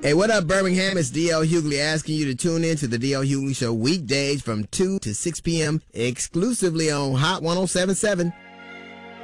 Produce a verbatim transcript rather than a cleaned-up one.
Hey, what up, Birmingham? It's D L Hughley asking you to tune in to the D L Hughley Show weekdays from two to six p.m. exclusively on Hot ten seventy-seven.